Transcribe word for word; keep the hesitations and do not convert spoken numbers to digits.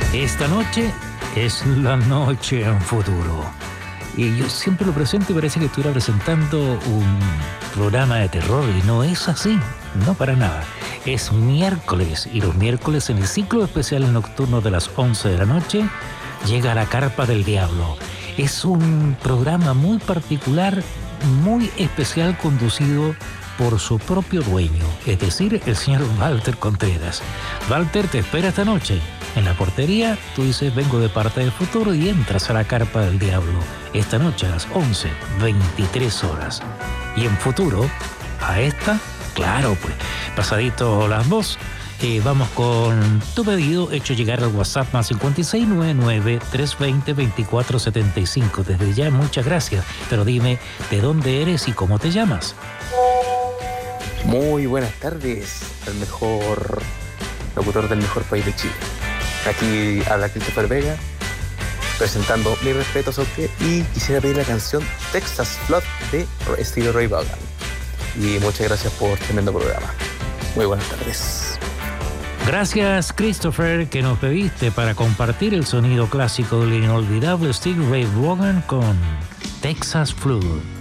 Esta noche es la noche en futuro. Y yo siempre lo presento y parece que estuviera presentando un programa de terror y no es así, no para nada. Es miércoles y los miércoles en el ciclo especial nocturno de las once de la noche llega La Carpa del Diablo. Es un programa muy particular, muy especial, conducido por su propio dueño, es decir, el señor Walter Contreras. Walter te espera esta noche. En la portería, tú dices, vengo de parte del futuro y entras a La Carpa del Diablo. Esta noche a las once, veintitrés horas. Y en futuro, a esta, claro, pues, pasadito las dos, eh, vamos con tu pedido hecho llegar al WhatsApp más cinco seis nueve nueve, tres dos cero, dos cuatro siete cinco. Desde ya, muchas gracias, pero dime de dónde eres y cómo te llamas. Muy buenas tardes, el mejor locutor del mejor país de Chile. Aquí habla Christopher Vega, presentando mis respetos a usted, y quisiera pedir la canción Texas Flood de estilo Ray Vaughan. Y muchas gracias por tremendo programa. Muy buenas tardes. Gracias, Christopher, que nos pediste para compartir el sonido clásico del inolvidable Steve Ray Vaughan con Texas Flood.